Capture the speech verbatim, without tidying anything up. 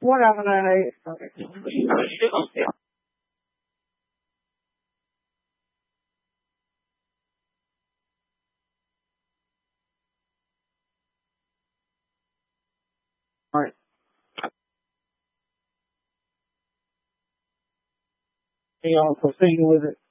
One out of nine eight. Okay. All right. Y'all proceed with it.